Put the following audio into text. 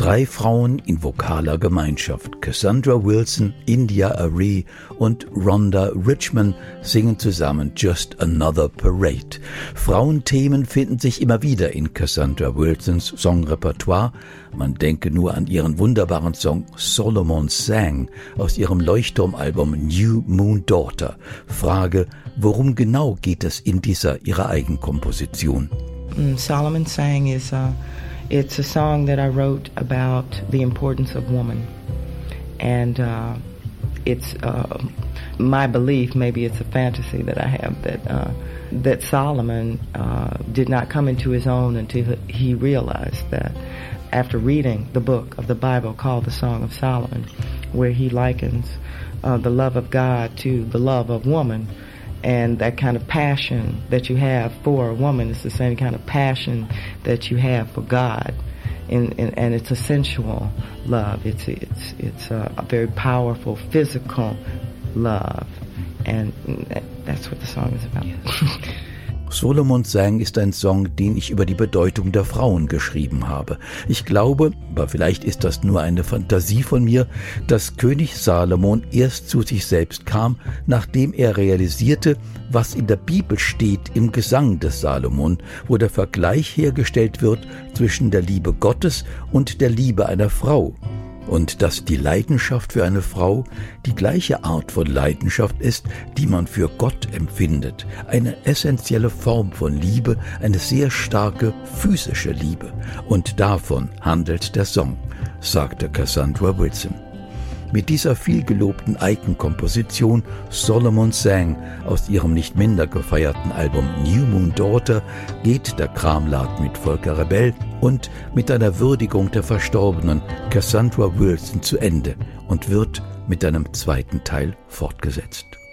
3 Frauen in vokaler Gemeinschaft, Cassandra Wilson, India Arie und Rhonda Richman, singen zusammen Just Another Parade. Frauenthemen finden sich immer wieder in Cassandra Wilsons Songrepertoire. Man denke nur an ihren wunderbaren Song Solomon Sang aus ihrem Leuchtturmalbum New Moon Daughter. Frage, worum genau geht es in dieser ihrer Eigenkomposition? Solomon Sang it's a song that I wrote about the importance of woman, and it's my belief, maybe it's a fantasy that I have, that Solomon did not come into his own until he realized that after reading the book of the Bible called the Song of Solomon, where he likens the love of God to the love of woman. And that kind of passion that you have for a woman is the same kind of passion that you have for God, and it's a sensual love. It's a very powerful physical love, and that's what the song is about. Solomon Sang ist ein Song, den ich über die Bedeutung der Frauen geschrieben habe. Ich glaube, aber vielleicht ist das nur eine Fantasie von mir, dass König Salomon erst zu sich selbst kam, nachdem er realisierte, was in der Bibel steht im Gesang des Salomon, wo der Vergleich hergestellt wird zwischen der Liebe Gottes und der Liebe einer Frau. Und dass die Leidenschaft für eine Frau die gleiche Art von Leidenschaft ist, die man für Gott empfindet. Eine essentielle Form von Liebe, eine sehr starke physische Liebe. Und davon handelt der Song, sagte Cassandra Wilson. Mit dieser vielgelobten Eigenkomposition Solomon Sang aus ihrem nicht minder gefeierten Album New Moon Daughter geht der Kramladen mit Volker Rebell und mit einer Würdigung der verstorbenen Cassandra Wilson zu Ende und wird mit einem zweiten Teil fortgesetzt.